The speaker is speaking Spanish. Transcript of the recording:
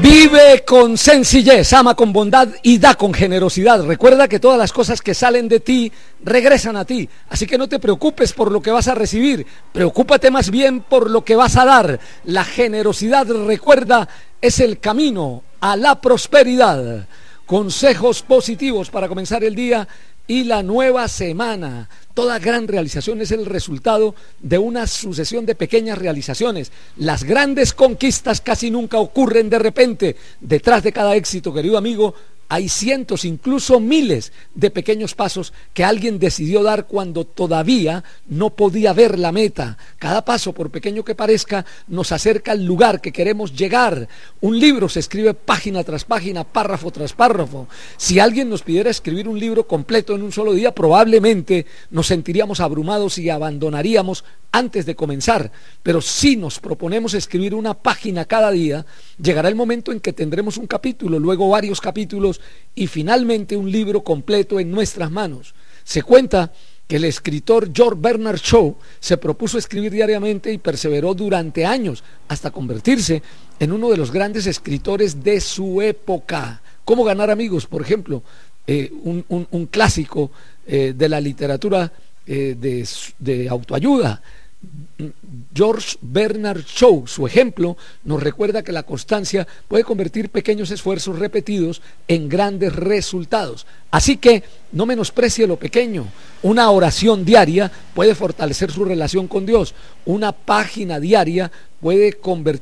Vive con sencillez, ama con bondad y da con generosidad. Recuerda que todas las cosas que salen de ti regresan a ti. Así que no te preocupes por lo que vas a recibir, preocúpate más bien por lo que vas a dar. La generosidad, recuerda, es el camino a la prosperidad. Consejos positivos para comenzar el día y la nueva semana. Toda gran realización es el resultado de una sucesión de pequeñas realizaciones. Las grandes conquistas casi nunca ocurren de repente. Detrás de cada éxito, querido amigo, hay cientos, incluso miles de pequeños pasos que alguien decidió dar cuando todavía no podía ver la meta. Cada paso, por pequeño que parezca, nos acerca al lugar que queremos llegar. Un libro se escribe página tras página, párrafo tras párrafo. Si alguien nos pidiera escribir un libro completo en un solo día, probablemente nos sentiríamos abrumados y abandonaríamos antes de comenzar. Pero si nos proponemos escribir una página cada día, llegará el momento en que tendremos un capítulo, luego varios capítulos y finalmente un libro completo en nuestras manos. Se cuenta que el escritor George Bernard Shaw se propuso escribir diariamente y perseveró durante años hasta convertirse en uno de los grandes escritores de su época. ¿Cómo ganar amigos? Por ejemplo, un clásico de la literatura de autoayuda. George Bernard Shaw, su ejemplo, nos recuerda que la constancia puede convertir pequeños esfuerzos repetidos en grandes resultados. Así que no menosprecie lo pequeño. Una oración diaria puede fortalecer su relación con Dios. Una página diaria puede convertir